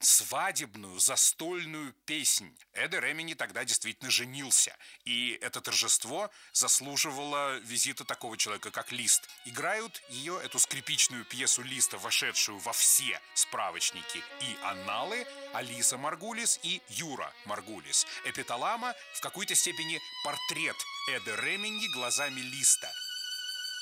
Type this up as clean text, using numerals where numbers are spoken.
свадебную застольную песнь. Эдо Ремини тогда действительно женился, и это торжество заслуживало визита такого человека, как Лист. Играют ее, эту скрипичную пьесу Листа, вошедшую во все справочники и анналы, Алиса Маргулис и Юра Маргулис. Эпиталама в какой-то степени портрет Эдо Ремини глазами Листа.